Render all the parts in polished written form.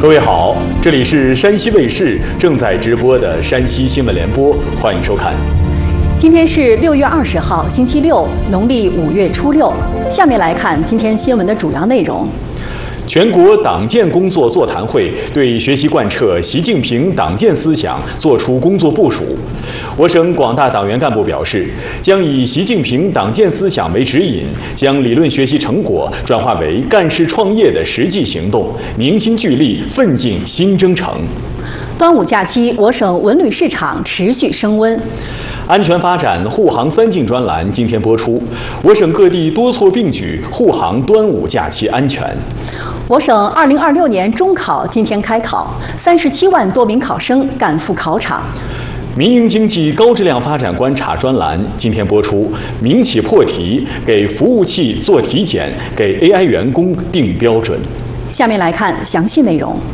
各位好，这里是山西卫视正在直播的山西新闻联播，欢迎收看。 今天是6月20号，星期六，农历5月初6。下面来看今天新闻的主要内容。 全国党建工作座谈会对学习贯彻习近平党建思想作出工作部署。我省广大党员干部表示，将以习近平党建思想为指引，将理论学习成果转化为干事创业的实际行动，凝心聚力，奋进新征程。 端午假期，我省文旅市场持续升温。 安全发展护航3进专栏今天播出，我省各地多措并举护航端午假期安全。 我省2026年中考今天开考，37万多名考生赶赴考场。 民营经济高质量发展观察专栏今天播出，民企破题，给服务器做体检，给 AI 员工定标准。 下面来看详细内容。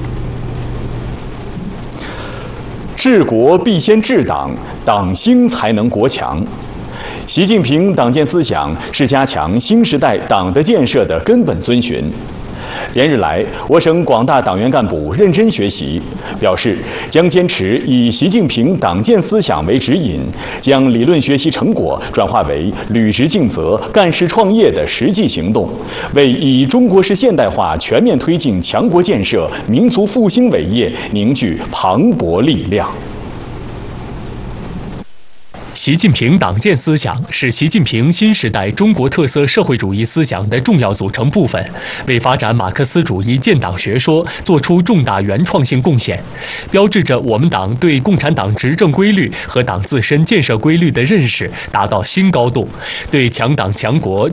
治国必先治党，党兴才能国强。习近平党建思想是加强新时代党的建设的根本遵循。连日来，我省广大党员干部认真学习，表示将坚持以习近平党建思想为指引，将理论学习成果转化为履职尽责、干事创业的实际行动，为以中国式现代化全面推进强国建设、民族复兴伟业凝聚磅礴力量。 习近平党建思想是习近平新时代中国特色社会主义思想的重要组成部分，为发展马克思主义建党学说作出重大原创性贡献，标志着我们党对共产党执政规律和党自身建设规律的认识达到新高度，对强党强国